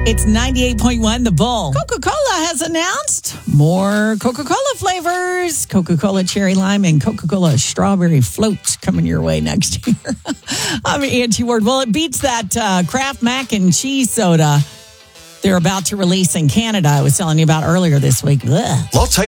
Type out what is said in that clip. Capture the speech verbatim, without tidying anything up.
It's ninety-eight point one The Bull. Coca-Cola has announced more Coca-Cola flavors. Coca-Cola Cherry Lime and Coca-Cola Strawberry Float coming your way next year. I'm Angie Ward. Well, it beats that uh, Kraft Mac and Cheese soda they're about to release in Canada. I was telling you about earlier this week. Ugh.